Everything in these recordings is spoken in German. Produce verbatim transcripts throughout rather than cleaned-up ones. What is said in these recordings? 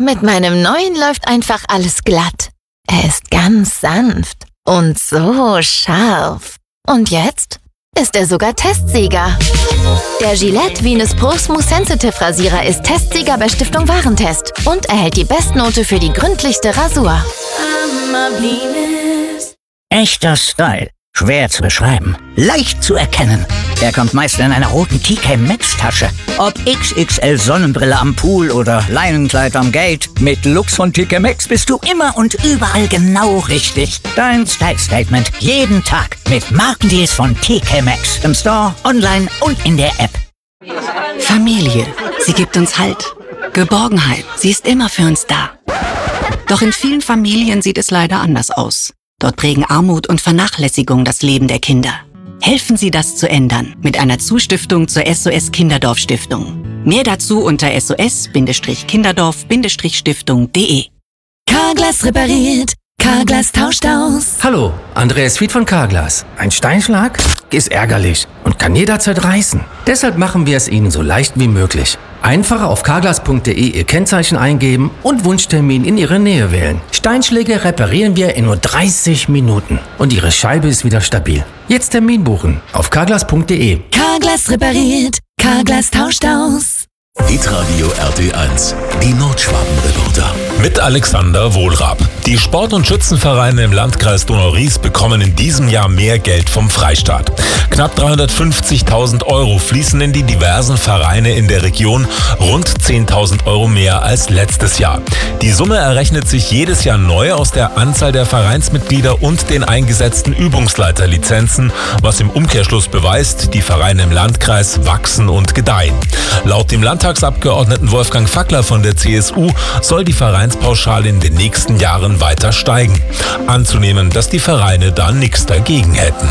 Mit meinem neuen läuft einfach alles glatt. Er ist ganz sanft und so scharf. Und jetzt ist er sogar Testsieger. Der Gillette Venus Pro Smooth Sensitive Rasierer ist Testsieger bei Stiftung Warentest und erhält die Bestnote für die gründlichste Rasur. Echter Style. Schwer zu beschreiben. Leicht zu erkennen. Er kommt meist in einer roten T K Maxx Tasche. Ob X X L Sonnenbrille am Pool oder Leinenkleid am Gate. Mit Looks von T K Maxx bist du immer und überall genau richtig. Dein Style Statement jeden Tag mit Markendeals von T K Maxx. Im Store, online und in der App. Familie. Sie gibt uns Halt. Geborgenheit. Sie ist immer für uns da. Doch in vielen Familien sieht es leider anders aus. Dort prägen Armut und Vernachlässigung das Leben der Kinder. Helfen Sie, das zu ändern mit einer Zustiftung zur S O S Kinderdorf Stiftung. Mehr dazu unter S O S Kinderdorf Stiftung punkt de. Carglass repariert, Carglass tauscht aus. Hallo, Andreas Fied von Carglass. Ein Steinschlag ist ärgerlich und kann jederzeit reißen. Deshalb machen wir es Ihnen so leicht wie möglich. Einfach auf carglass punkt de Ihr Kennzeichen eingeben und Wunschtermin in Ihre Nähe wählen. Steinschläge reparieren wir in nur dreißig Minuten und Ihre Scheibe ist wieder stabil. Jetzt Termin buchen auf carglass punkt de. Carglass repariert, Carglass tauscht aus. Hitradio R T eins, die Nordschwaben-Reporter. Mit Alexander Wohlrab. Die Sport- und Schützenvereine im Landkreis Donau-Ries bekommen in diesem Jahr mehr Geld vom Freistaat. Knapp dreihundertfünfzigtausend Euro fließen in die diversen Vereine in der Region, rund zehntausend Euro mehr als letztes Jahr. Die Summe errechnet sich jedes Jahr neu aus der Anzahl der Vereinsmitglieder und den eingesetzten Übungsleiterlizenzen, was im Umkehrschluss beweist, die Vereine im Landkreis wachsen und gedeihen. Laut dem Landtagsabgeordneten Wolfgang Fackler von der C S U soll die Vereinspauschale in den nächsten Jahren weiter steigen. Anzunehmen, dass die Vereine da nichts dagegen hätten.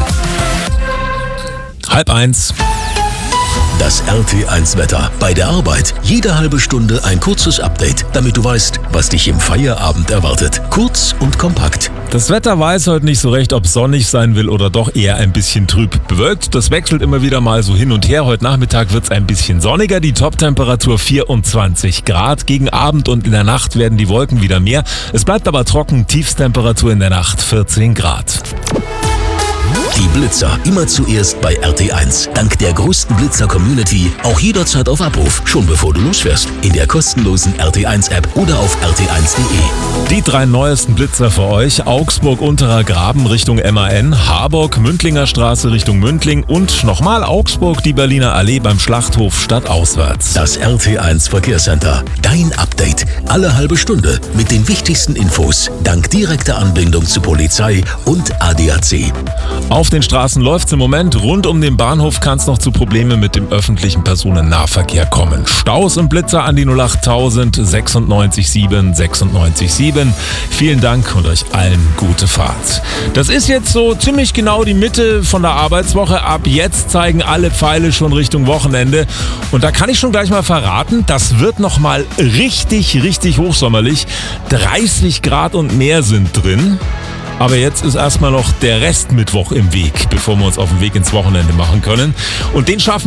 Halb eins. Das R T eins Wetter. Bei der Arbeit jede halbe Stunde ein kurzes Update, damit du weißt, was dich im Feierabend erwartet. Kurz und kompakt. Das Wetter weiß heute nicht so recht, ob sonnig sein will oder doch eher ein bisschen trüb bewölkt. Das wechselt immer wieder mal so hin und her. Heute Nachmittag wird es ein bisschen sonniger. Die Toptemperatur vierundzwanzig Grad. Gegen Abend und in der Nacht werden die Wolken wieder mehr. Es bleibt aber trocken. Tiefstemperatur in der Nacht vierzehn Grad. Die Blitzer immer zuerst bei R T eins. Dank der größten Blitzer-Community auch jederzeit auf Abruf, schon bevor du losfährst. In der kostenlosen R T eins App oder auf r t eins punkt de. Die drei neuesten Blitzer für euch: Augsburg-Unterer Graben Richtung M A N, Harburg Mündlinger Straße Richtung Mündling und nochmal Augsburg die Berliner Allee beim Schlachthof stadtauswärts. Das R T eins Verkehrscenter. Dein Update. Alle halbe Stunde mit den wichtigsten Infos. Dank direkter Anbindung zu Polizei und A D A C. Auf den Straßen läuft's im Moment. Rund um den Bahnhof kann es noch zu Problemen mit dem öffentlichen Personennahverkehr kommen. Staus und Blitzer an die null acht tausend sechsundneunzig sieben sechsundneunzig sieben. Vielen Dank und euch allen gute Fahrt. Das ist jetzt so ziemlich genau die Mitte von der Arbeitswoche. Ab jetzt zeigen alle Pfeile schon Richtung Wochenende. Und da kann ich schon gleich mal verraten, das wird nochmal richtig, richtig hochsommerlich. dreißig Grad und mehr sind drin. Aber jetzt ist erstmal noch der Restmittwoch im Weg, bevor wir uns auf den Weg ins Wochenende machen können. Und den schaffen